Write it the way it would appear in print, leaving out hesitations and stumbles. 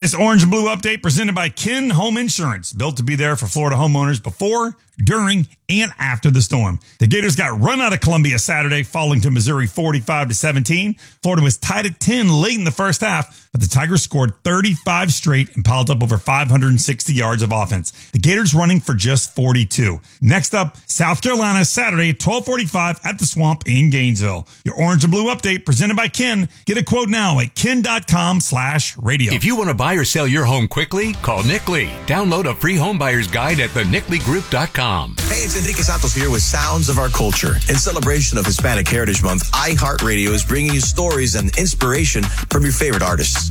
This Orange and Blue update presented by Ken Home Insurance, built to be there for Florida homeowners before, during, and after the storm. The Gators got run out of Columbia Saturday, falling to Missouri 45-17. Florida was tied at 10 late in the first half, but the Tigers scored 35 straight and piled up over 560 yards of offense. The Gators running for just 42. Next up, South Carolina Saturday at 12:45 at the Swamp in Gainesville. Your Orange and Blue update presented by Ken. Get a quote now at ken.com/radio. If you want to buy or sell your home quickly, call Nick Lee. Download a free home buyer's guide at thenicklygroup.com. Hey, it's Enrique Santos here with Sounds of Our Culture. In celebration of Hispanic Heritage Month, iHeartRadio is bringing you stories and inspiration from your favorite artists.